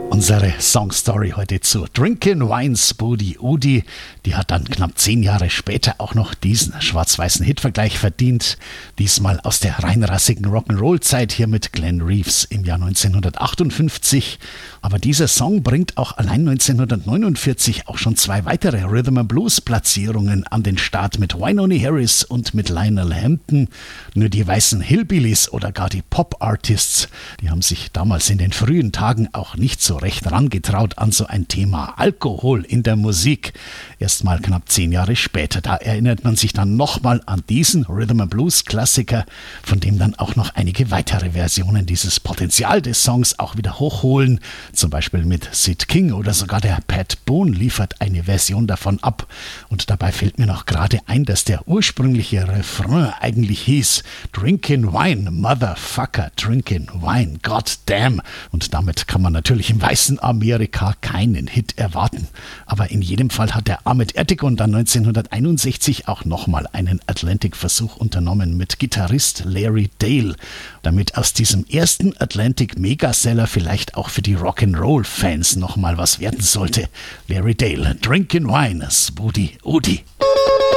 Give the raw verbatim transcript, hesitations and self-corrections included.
Unsere Songstory heute zu Drinkin' Wine, Spudi Udi. Die hat dann knapp zehn Jahre später auch noch diesen schwarz-weißen Hitvergleich verdient. Diesmal aus der reinrassigen Rock'n'Roll-Zeit hier mit Glenn Reeves im Jahr neunzehnhundertachtundfünfzig. Aber dieser Song bringt auch allein neunzehnhundertneunundvierzig auch schon zwei weitere Rhythm and Blues Platzierungen an den Start mit Wynonie Harris und mit Lionel Hampton. Nur die weißen Hillbillies oder gar die Pop-Artists, die haben sich damals in den frühen Tagen auch nicht so recht rangetraut an so ein Thema Alkohol in der Musik. Erst mal knapp zehn Jahre später, da erinnert man sich dann nochmal an diesen Rhythm and Blues Klassiker, von dem dann auch noch einige weitere Versionen dieses Potenzial des Songs auch wieder hochholen. Zum Beispiel mit Sid King oder sogar der Pat Boone liefert eine Version davon ab. Und dabei fällt mir noch gerade ein, dass der ursprüngliche Refrain eigentlich hieß Drinkin' Wine, Motherfucker, Drinkin' Wine, Goddamn. Und damit kann man natürlich im weißen Amerika keinen Hit erwarten. Aber in jedem Fall hat der Ahmet Ertegun dann neunzehnhunderteinundsechzig auch nochmal einen Atlantic-Versuch unternommen mit Gitarrist Larry Dale, damit aus diesem ersten Atlantic-Megaseller vielleicht auch für die Rock'n'Roll-Fans nochmal was werden sollte. Larry Dale, Drinkin' Wine, Spudi Udi.